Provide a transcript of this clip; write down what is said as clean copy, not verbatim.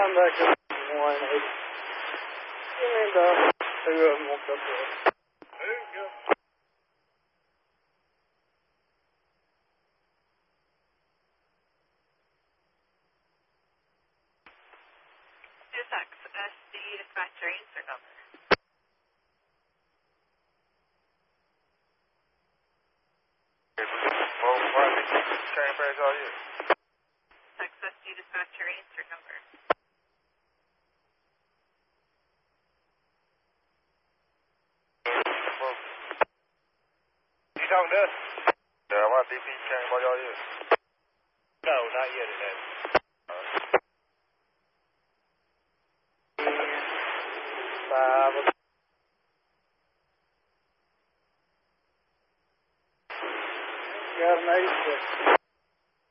back at 180. And 2 of them walked up there. There you go. XSD dispatcher answer number. XSD dispatcher answer number. You talking to us? Yeah, my DP came by y'all yet? No, not yet it has. Got an 86.